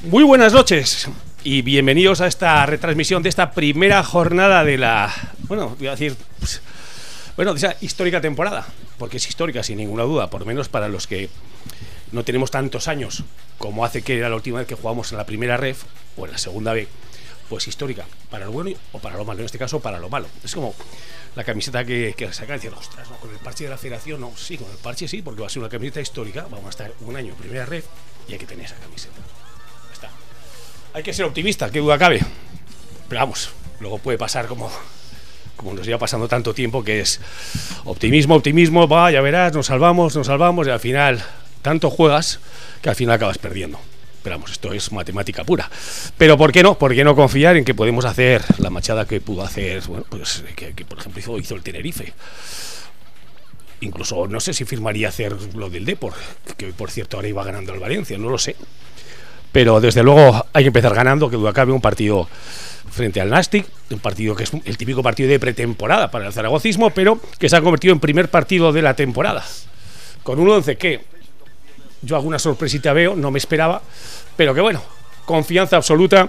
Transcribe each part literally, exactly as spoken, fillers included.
Muy buenas noches y bienvenidos a esta retransmisión de esta primera jornada de la, bueno, voy a decir, pues, bueno, de esa histórica temporada, porque es histórica sin ninguna duda, por lo menos para los que no tenemos tantos años como hace que era la última vez que jugamos en la primera ref o en la segunda B, pues histórica, para lo bueno o para lo malo, en este caso para lo malo. Es como la camiseta que, que sacan y dicen, ostras, no, con el parche de la federación, no, sí, con el parche sí, porque va a ser una camiseta histórica, vamos a estar un año en primera ref y hay que tener esa camiseta. Ya está. Hay que ser optimista, qué duda cabe, pero vamos, luego puede pasar como... como nos lleva pasando tanto tiempo, que es optimismo, optimismo, va, ya verás, nos salvamos, nos salvamos, y al final tanto juegas que al final acabas perdiendo. Pero vamos, esto es matemática pura. Pero ¿por qué no? ¿Por qué no confiar en que podemos hacer la machada que pudo hacer, bueno, pues que, que por ejemplo hizo, hizo el Tenerife? Incluso no sé si firmaría hacer lo del Depor, que por cierto ahora iba ganando el Valencia, no lo sé. Pero desde luego hay que empezar ganando, que duda cabe, un partido frente al Nastic, un partido que es el típico partido de pretemporada para el zaragocismo, pero que se ha convertido en primer partido de la temporada, con un once que yo alguna sorpresita veo, no me esperaba, pero que bueno, confianza absoluta.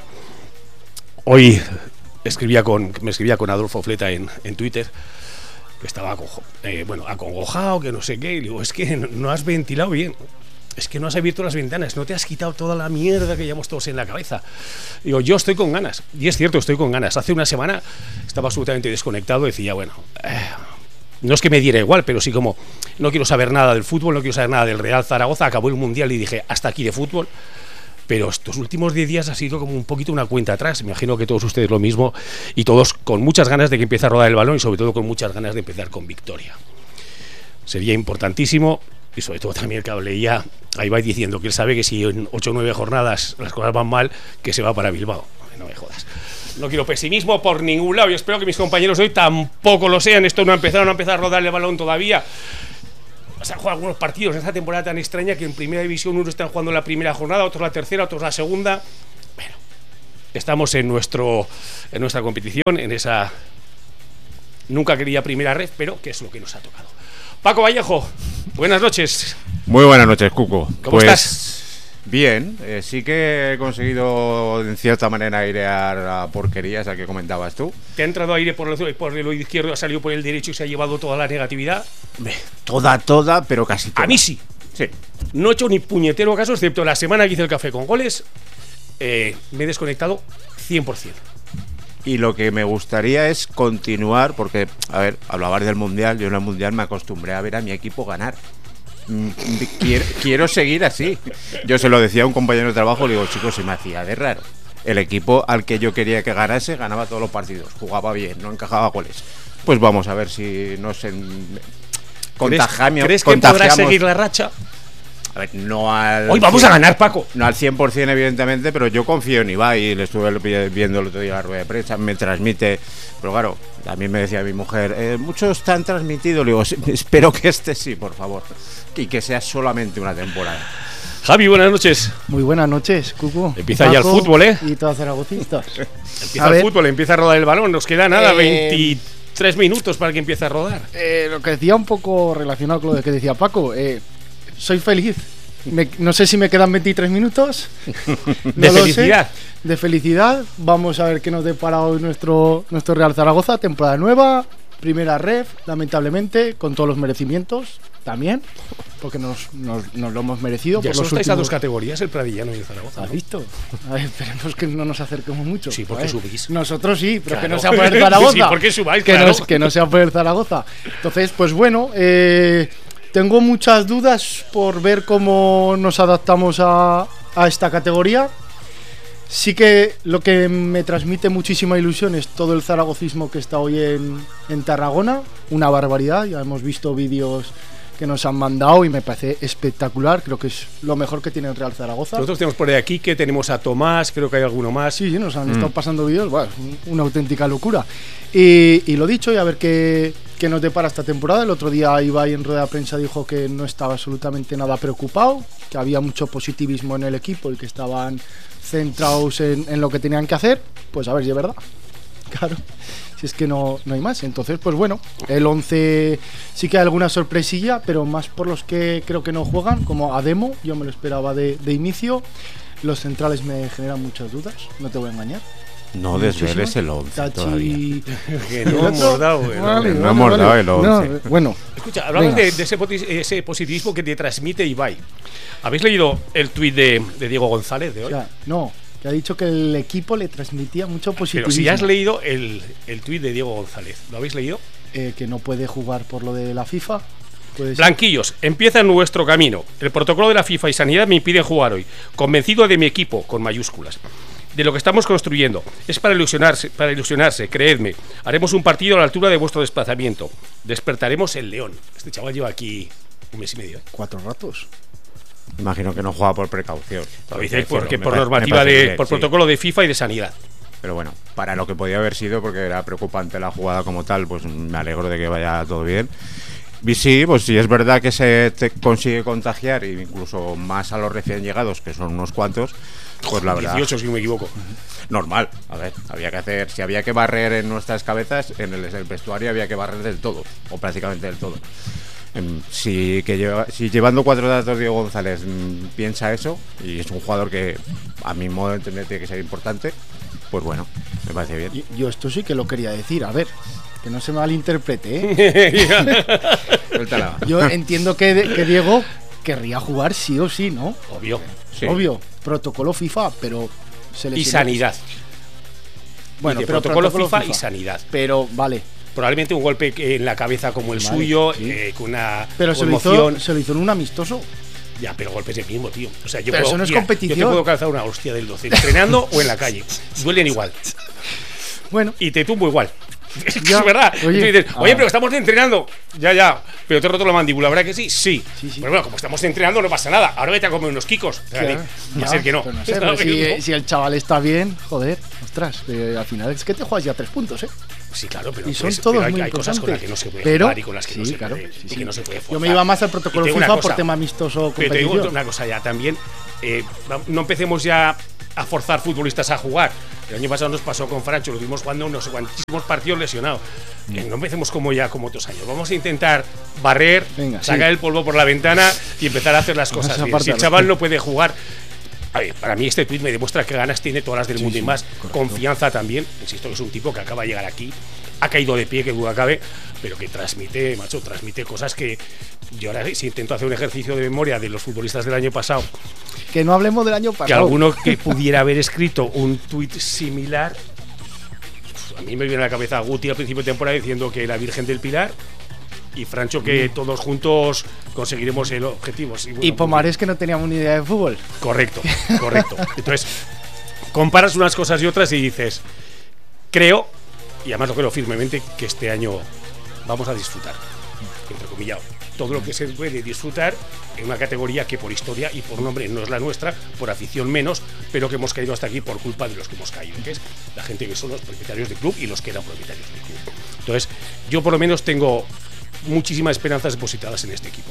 Hoy escribía con, me escribía con Adolfo Fleta en, en Twitter, que estaba aconjo, eh, bueno, acongojado, que no sé qué, y digo, es que no has ventilado bien. Es que no has abierto las ventanas, no te has quitado toda la mierda que llevamos todos en la cabeza. Digo, yo estoy con ganas, y es cierto, estoy con ganas. Hace una semana estaba absolutamente desconectado, decía, bueno, eh, no es que me diera igual, pero sí como, no quiero saber nada del fútbol, no quiero saber nada del Real Zaragoza. Acabó el Mundial y dije, hasta aquí de fútbol. Pero estos últimos diez días ha sido como un poquito una cuenta atrás. Me imagino que todos ustedes lo mismo, y todos con muchas ganas de que empiece a rodar el balón, y sobre todo con muchas ganas de empezar con victoria. Sería importantísimo. Y sobre todo también el que leía, ahí va diciendo que él sabe que si en ocho o nueve jornadas las cosas van mal, que se va para Bilbao. No me jodas. No quiero pesimismo por ningún lado, y espero que mis compañeros hoy tampoco lo sean. Esto no ha empezado, no ha empezado a rodar el balón todavía. Se han jugado algunos partidos en esta temporada tan extraña, que en primera división unos están jugando la primera jornada, otros la tercera, otros la segunda. Bueno, estamos en nuestro en nuestra competición, en esa nunca quería primera red, pero que es lo que nos ha tocado. Paco Vallejo, buenas noches. Muy buenas noches, Cuco. ¿Cómo pues, estás? Bien, eh, sí que he conseguido en cierta manera airear la porquería esa que comentabas tú. ¿Te ha entrado aire por el, por el oído izquierdo, ha salido por el derecho y se ha llevado toda la negatividad? Toda, toda, pero casi toda. A mí sí. Sí. No he hecho ni puñetero caso, excepto la semana que hice el café con goles. Eh, me he desconectado cien por ciento. Y lo que me gustaría es continuar, porque, a ver, hablabas del Mundial, yo en el Mundial me acostumbré a ver a mi equipo ganar. Quiero, quiero seguir así. Yo se lo decía a un compañero de trabajo, le digo, chicos, se me hacía de raro. El equipo al que yo quería que ganase ganaba todos los partidos, jugaba bien, no encajaba goles. Pues vamos a ver si nos en... contagiamos. ¿Crees que podrás seguir la racha? A ver, no al... Hoy vamos a ganar, Paco. No al cien por cien, evidentemente, pero yo confío en Ibai. Le estuve viendo el otro día la rueda de prensa, me transmite. Pero claro, también me decía mi mujer, eh, muchos están transmitidos. Le digo, espero que este sí, por favor. Y que sea solamente una temporada. Javi, buenas noches. Muy buenas noches, Cucu. Empieza ya el fútbol, ¿eh? Y todos zaragocistas. Empieza el fútbol, empieza a rodar el balón. Nos queda nada, eh... veintitrés minutos para que empiece a rodar. Eh, lo que decía un poco relacionado con lo que decía Paco, eh... soy feliz. Me, no sé si me quedan veintitrés minutos. No de felicidad. Sé. De felicidad. Vamos a ver qué nos depara hoy nuestro, nuestro Real Zaragoza. Temporada nueva, primera ref, lamentablemente, con todos los merecimientos también, porque nos, nos, nos lo hemos merecido. Ya por solo los estáis últimos... a dos categorías, el Pradillano y el Zaragoza. ¿Has visto? A ver, esperemos que no nos acerquemos mucho. Sí, porque subís. Nosotros sí, pero claro, que no sea por el Zaragoza. Sí, porque subáis, que, claro. no, que no sea por el Zaragoza. Entonces, pues bueno, eh... tengo muchas dudas por ver cómo nos adaptamos a, a esta categoría. Sí que lo que me transmite muchísima ilusión es todo el zaragocismo que está hoy en, en Tarragona. Una barbaridad, ya hemos visto vídeos que nos han mandado y me parece espectacular. Creo que es lo mejor que tiene el Real Zaragoza. Nosotros tenemos por ahí aquí que tenemos a Tomás, creo que hay alguno más. Sí, sí, nos han mm. estado pasando vídeos, bueno, una auténtica locura. Y, y lo dicho, y a ver qué, qué nos depara esta temporada. El otro día Ibai en rueda de prensa dijo que no estaba absolutamente nada preocupado, que había mucho positivismo en el equipo y que estaban centrados en, en lo que tenían que hacer. Pues a ver si es verdad. Claro, si es que no, no hay más. Entonces, pues bueno, el once sí que hay alguna sorpresilla, pero más por los que creo que no juegan, como Ademo, yo me lo esperaba de, de inicio. los centrales me generan muchas dudas, no te voy a engañar. No desveles el once Tachi... todavía. Que no hemos dado, eh, Vale, no vale, hemos vale. dado el once. No, bueno, Escucha, hablamos Venga. de, de ese, poti- ese positivismo que te transmite Ibai. ¿Habéis leído el tuit de, de Diego González de o hoy? sea, no, que ha dicho que el equipo le transmitía mucho positivismo. Pero si ya has leído el, el tuit de Diego González, ¿lo habéis leído? Eh, que no puede jugar por lo de la FIFA. Puede ser. Blanquillos, empieza nuestro camino. El protocolo de la FIFA y Sanidad me impide jugar hoy. Convencido de mi equipo, con mayúsculas. De lo que estamos construyendo. Es para ilusionarse, para ilusionarse, creedme. Haremos un partido a la altura de vuestro desplazamiento. Despertaremos el león. Este chaval lleva aquí un mes y medio. ¿eh? Cuatro ratos. Imagino que no juega por precaución. Lo dice porque Me por pa- normativa me parece de, bien, por sí. protocolo de FIFA y de Sanidad. Pero bueno, para lo que podía haber sido, porque era preocupante la jugada como tal, pues me alegro de que vaya todo bien. Y sí, pues sí es verdad que se te consigue contagiar, e incluso más a los recién llegados, que son unos cuantos, pues la verdad, dieciocho si no me equivoco. normal. A ver, había que hacer, si había que barrer en nuestras cabezas, en el, el vestuario había que barrer del todo, o prácticamente del todo. Em, Si, que lleva, si llevando cuatro datos Diego González mm, piensa eso, y es un jugador que a mi modo de entender tiene que ser importante, pues bueno, me parece bien. Y- Yo esto sí que lo quería decir, a ver, que no se malinterprete, ¿eh? Suéltala. Yo entiendo que, que Diego querría jugar sí o sí, ¿no? Obvio. Sí. Obvio, protocolo FIFA, pero se Y lesionó. Sanidad. Bueno, Dice, pero protocolo, FIFA, y Sanidad. Pero vale, Probablemente un golpe que- en la cabeza como el Vale, suyo, sí. eh, con una pero se lo, conmoción. hizo, se lo hizo en un amistoso. Ya, pero golpes de mismo, tío. O sea, yo Pero puedo, eso no es mira, competición. Yo te puedo calzar una hostia del doce, entrenando o en la calle. Duelen igual. Bueno, Y te tumbo igual. Ya, Es verdad. oye, Tú dices, ah. oye, pero estamos entrenando. Ya, ya. Pero te he roto la mandíbula, ¿verdad que sí? Sí. Sí, sí. Pero bueno, como estamos entrenando, no pasa nada. Ahora vete a comer unos kikos. claro, Va ya, a ser que no. pero no sé, Claro pero que si, no. si el chaval está bien, joder, ostras, eh, al final es que te juegas ya tres puntos, ¿eh? Sí, claro, pero, Y son pues, todos pero hay, muy hay cosas con las que no se puede Pero- jugar y con las que no sí, se claro, puede, sí, y sí. que no se puede Yo forzar. me iba más al Y protocolo te digo una FIFA cosa, por tema amistoso Pero te digo competición. una cosa ya también. eh, va- no empecemos ya a forzar futbolistas a jugar. El año pasado nos pasó con Francho, lo tuvimos jugando unos cuantísimos partidos lesionados. Eh, no empecemos como ya como otros años. Vamos a intentar barrer, Venga, sacar sí. el polvo por la ventana y empezar a hacer las Vamos cosas a bien. Si el apartarlo. chaval no puede jugar. A ver, para mí este tuit me demuestra que ganas tiene todas las del Sí, mundo y sí, más. correcto. Confianza también. Insisto que es un tipo que acaba de llegar aquí. Ha caído de pie, que duda cabe, pero que transmite, macho, transmite cosas que yo ahora si intento hacer un ejercicio de memoria de los futbolistas del año pasado, Que no hablemos del año pasado. que alguno que pudiera haber escrito un tuit similar, a mí me viene a la cabeza Guti al principio de temporada diciendo que la Virgen del Pilar y Francho que todos juntos conseguiremos el objetivo. Sí, bueno, Y Pomares que no teníamos ni idea de fútbol. Correcto, correcto. Entonces, comparas unas cosas y otras y dices, creo, y además lo creo firmemente, que este año vamos a disfrutar, entrecomillado, todo lo que se puede disfrutar en una categoría que por historia y por nombre no es la nuestra, por afición menos, pero que hemos caído hasta aquí por culpa de los que hemos caído, que es la gente que son los propietarios del club y los que eran propietarios del club. Entonces, yo por lo menos tengo muchísimas esperanzas depositadas en este equipo.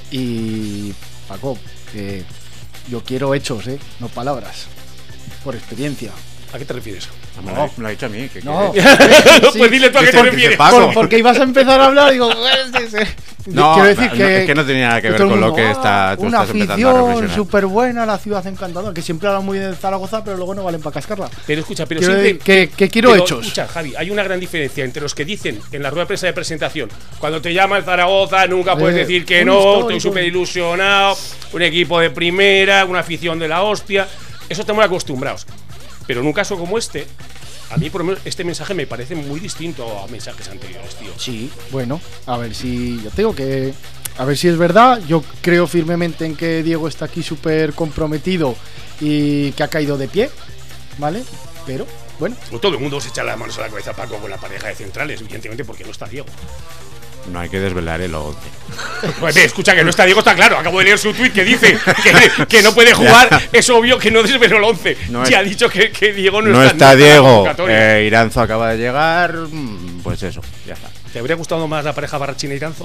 Y Paco, que yo quiero hechos, ¿eh? No palabras. Por experiencia. ¿A qué te refieres? Me lo, ha- me lo ha dicho a mí. que No, quiere- No, sí. pues dile tú a qué Dice- te dice refieres. Paco. Por- porque ibas a empezar a hablar, digo, sí, sí. No, quiero decir no, que, es que no tenía nada que ver todo el con lo mundo, que "Ah, está- tú una estás empezando a afición reflexionar". súper buena, la ciudad encantadora, que siempre habla muy de Zaragoza, pero luego no valen para cascarla. Pero escucha, pero Quiero siempre. decir que, que quiero pero, hechos. Escucha, Javi, hay una gran diferencia entre los que dicen en la rueda de prensa de presentación, cuando te llama el Zaragoza, nunca puedes Eh, decir que un no, histórico. estoy súper ilusionado, un equipo de primera, una afición de la hostia. Eso estamos acostumbrados. Pero en un caso como este, a mí por lo menos este mensaje me parece muy distinto a mensajes anteriores, tío. Sí, bueno, a ver si. Yo tengo que. A ver si es verdad. Yo creo firmemente en que Diego está aquí súper comprometido y que ha caído de pie, ¿vale? Pero, bueno, Todo el mundo se echa las manos a la cabeza, Paco, con la pareja de centrales, evidentemente porque no está Diego. No hay que desvelar el once. Pues, ve, escucha, que no está Diego, está claro. Acabo de leer su tuit que dice que, que no puede jugar. Es obvio que no desveló el once. No ya es- ha dicho que, que Diego no, No está, está en la Diego. convocatoria. Eh, Iranzo acaba de llegar. mm, Pues eso, ya está. ¿Te habría gustado más la pareja Barrachina e Iranzo?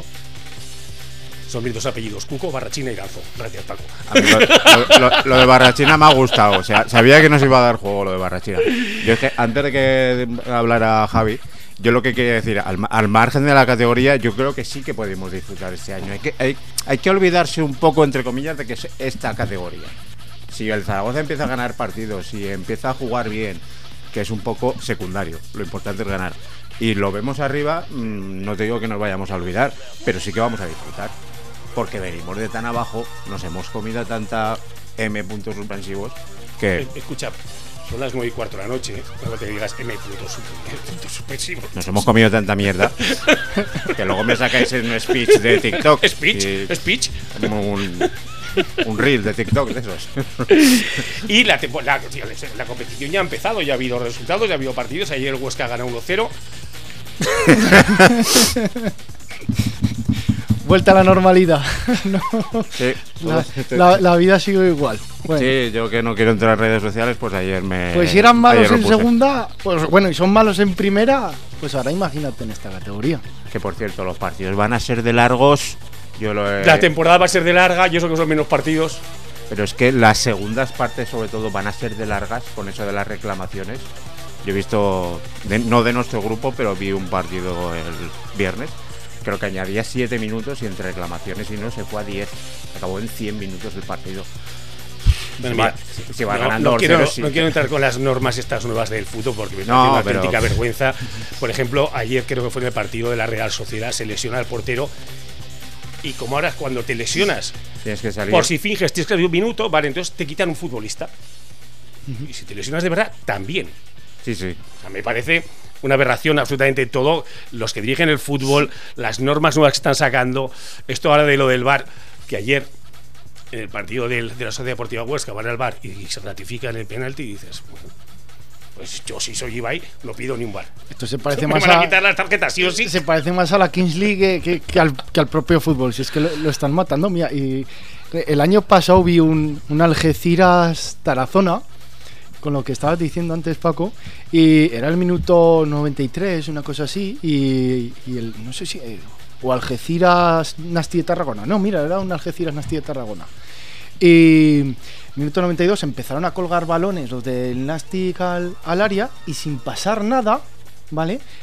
Son mis dos apellidos, Cuco, Barrachina e Iranzo. Gracias, Paco. A mí lo, lo- lo- lo de Barrachina me ha gustado. O sea, sabía que nos iba a dar juego lo de Barrachina. Yo es que antes de que hablara Javi, yo lo que quería decir, al, ma- al margen de la categoría, yo creo que sí que podemos disfrutar este año. Hay que, hay, hay que olvidarse un poco, entre comillas, de que es esta categoría. Si el Zaragoza empieza a ganar partidos, si empieza a jugar bien, que es un poco secundario, lo importante es ganar, y lo vemos arriba, mmm, no te digo que nos vayamos a olvidar, pero sí que vamos a disfrutar, porque venimos de tan abajo, nos hemos comido tanta M puntos suspensivos que... Escucha, son las nueve y cuarto de la noche, ¿eh? Cuando te digas M puntos, puntos suspensivos. Nos hemos comido tanta mierda que luego me sacáis en un speech de TikTok. ¿Speech? Y ¿Speech? Un, un reel de TikTok de esos. Y la, la, la competición ya ha empezado, ya ha habido resultados, ya ha habido partidos. Ayer el Huesca gana uno cero. Vuelta a la normalidad. No. Sí, la, la, la vida sigue igual. Bueno. Sí, yo que no quiero entrar en redes sociales, pues ayer me... Pues si eran malos en segunda, pues bueno, y son malos en primera, pues ahora imagínate en esta categoría. Que por cierto, los partidos van a ser de largos. Yo lo he... La temporada va a ser de larga, y eso que son menos partidos. Pero es que las segundas partes, sobre todo, van a ser de largas con eso de las reclamaciones. Yo he visto, de, no de nuestro grupo, pero vi un partido el viernes. Creo que añadía siete minutos y entre reclamaciones y no se fue a diez. Acabó en cien minutos el partido. Bueno, se mira, va, se va no, ganando no, quiero, cero, sí. no quiero entrar con las normas estas nuevas del fútbol porque me parece No, una pero... auténtica vergüenza. Por ejemplo, ayer creo que fue en el partido de la Real Sociedad, se lesiona el portero. Y como ahora cuando te lesionas, tienes que salir. Por si finges, tienes que salir un minuto, vale, entonces te quitan un futbolista. Uh-huh. Y si te lesionas de verdad, también. Sí, sí. O sea, me parece una aberración absolutamente todo. Los que dirigen el fútbol, las normas nuevas que están sacando, esto ahora de lo del V A R, que ayer en el partido del, de la Sociedad Deportiva Huesca van al V A R y, y se ratifica en el penalti y dices, bueno, pues yo si soy Ibai no pido ni un V A R. Esto se parece me más van a a quitar las tarjetas, sí o sí. Se parece más a la Kings League que, que, que, al, que al propio fútbol. Si es que lo, lo están matando. Mira, y el año pasado vi un, un Algeciras Tarazona, con lo que estabas diciendo antes, Paco, y era el minuto noventa y tres, una cosa así, y, y el no sé si eh, o Algeciras Nasti de Tarragona. No, mira, era un Algeciras Nasti de Tarragona. Y minuto noventa y dos empezaron a colgar balones los del Nastic al, al área y sin pasar nada, ¿vale?